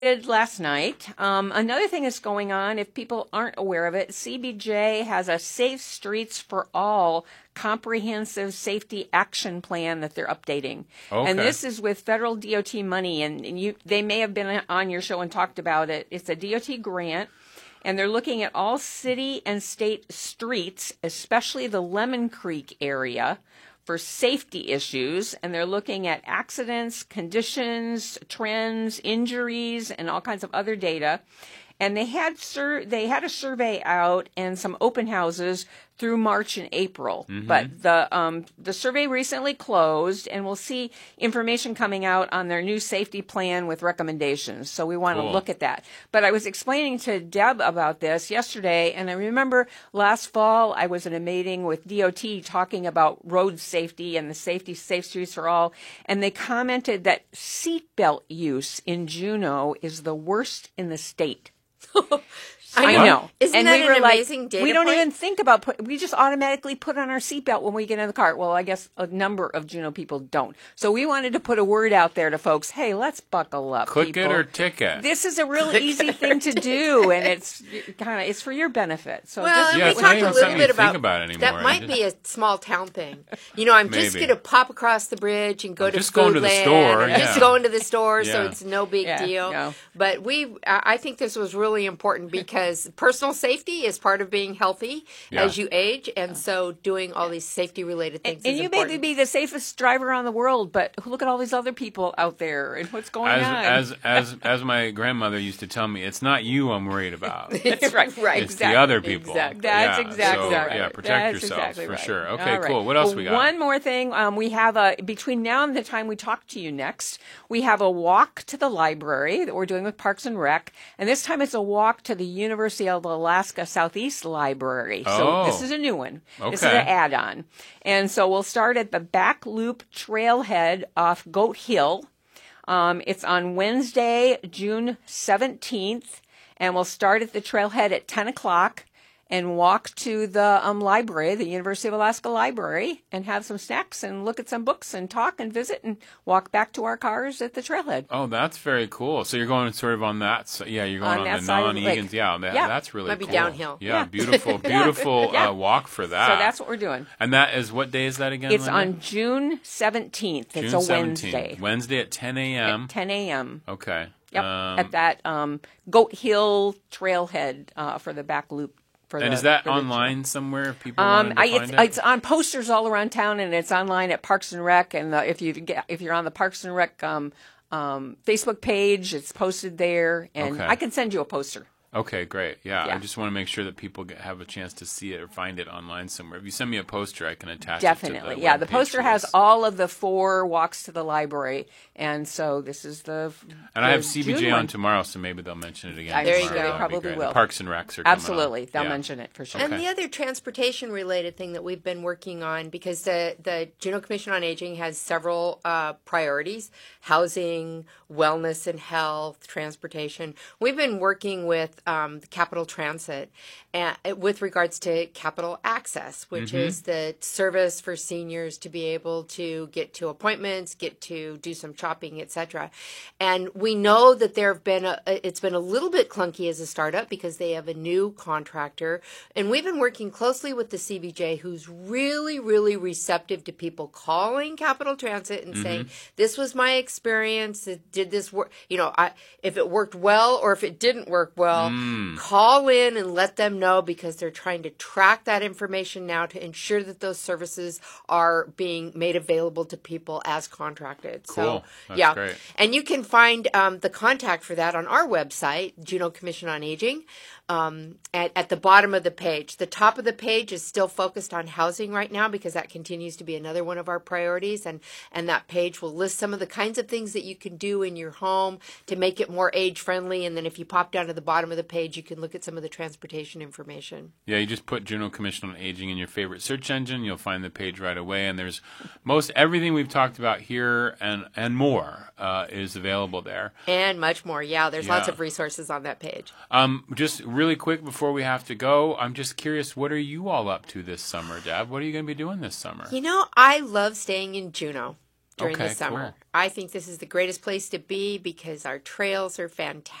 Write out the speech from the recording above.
did last night. Another thing that's going on, if people aren't aware of it, CBJ has a Safe Streets for All comprehensive safety action plan that they're updating. Okay. And this is with federal DOT money, and they may have been on your show and talked about it. It's a DOT grant, and they're looking at all city and state streets, especially the Lemon Creek area, for safety issues, and they're looking at accidents, conditions, trends, injuries, and all kinds of other data. And they had a survey out and some open houses through March and April. Mm-hmm. But the survey recently closed, and we'll see information coming out on their new safety plan with recommendations. So we want to look at that. But I was explaining to Deb about this yesterday, and I remember last fall I was in a meeting with DOT talking about road safety and the Safe Streets for All, and they commented that seatbelt use in Juneau is the worst in the state. I know. Isn't that an amazing data we don't point? even think about we just automatically put on our seatbelt when we get in the car. Well, I guess a number of Juneau people don't. So we wanted to put a word out there to folks. Hey, let's buckle up, Click people. it or ticket. This is a real easy thing to do, and it's for your benefit. So well, just we talked a little bit about it anymore. That might be a small town thing. I'm just going to pop across the bridge and go to just going to the Foodland store. and just going to the store, so Yeah. it's no big deal. No. But I think this was really important because personal safety is part of being healthy as you age, and so doing all these safety-related things and is you important. may be the safest driver on the world, but look at all these other people out there and what's going on. As my grandmother used to tell me, it's not you I'm worried about. That's right. It's the other people. Exactly. That's Yeah, exactly so, right. Yeah, protect That's yourselves exactly for right. sure. All Okay, right. cool. What else Well, we got? One more thing. We have between now and the time we talk to you next, we have a walk to the library that we're doing with Parks and Rec, and this time it's a walk to the University of Alaska Southeast Library. So this is a new one. Okay. This is an add-on. And so we'll start at the Back Loop Trailhead off Goat Hill. It's on Wednesday, June 17th, and we'll start at the trailhead at 10 o'clock and walk to the library, the University of Alaska Library, and have some snacks and look at some books and talk and visit and walk back to our cars at the trailhead. Oh, that's very cool. So you're going sort of on that. You're going on that the side of the lake. non-Egans. Yeah, that's really Might cool. be downhill. Yeah, beautiful walk for that. So that's what we're doing. And that is, what day is that again? It's Linda? on June 17th. It's June a 17th. Wednesday. Wednesday at 10 a.m. At 10 a.m. Okay. Yep, at that Goat Hill Trailhead for the Back Loop. And is that online somewhere? If people wanted to find it? It's on posters all around town, and it's online at Parks and Rec. And if you're on the Parks and Rec Facebook page, it's posted there. And Okay. I can send you a poster. Okay, great. Yeah, I just want to make sure that people have a chance to see it or find it online somewhere. If you send me a poster, I can attach Definitely. it to the Yeah, the webpage poster for has this. all of the 4 walks to the library. And so this is And I have June CBJ on one. tomorrow, so maybe they'll mention it again. There you tomorrow. go. They That'd be probably great. will. The Parks and Recs are coming Absolutely. on. They'll Yeah. mention it for sure. And the other transportation-related thing that we've been working on, because the Juneau Commission on Aging has several priorities: housing, wellness and health, transportation. We've been working with the Capital Transit with regards to Capital Access, which is the service for seniors to be able to get to appointments, get to do some shopping, etc. And we know that it's been a little bit clunky as a startup because they have a new contractor. And we've been working closely with the CBJ, who's really, really receptive to people calling Capital Transit and saying, this was my experience. Did this work? If it worked well or if it didn't work well, call in and let them know, because they're trying to track that information now to ensure that those services are being made available to people as contracted. Cool. So, That's great. And you can find the contact for that on our website, Juneau Commission on Aging, at the bottom of the page. The top of the page is still focused on housing right now because that continues to be another one of our priorities. And that page will list some of the kinds of things that you can do in your home to make it more age-friendly. And then if you pop down to the bottom of the page, you can look at some of the transportation information. Yeah, you just put Juneau Commission on Aging in your favorite search engine. You'll find the page right away. And there's everything we've talked about here and more is available there. And much more. Yeah, there's lots of resources on that page. Just really quick before we have to go, I'm just curious, what are you all up to this summer, Deb? What are you going to be doing this summer? I love staying in Juneau. during Okay, the summer. cool. I think this is the greatest place to be because our trails are fantastic.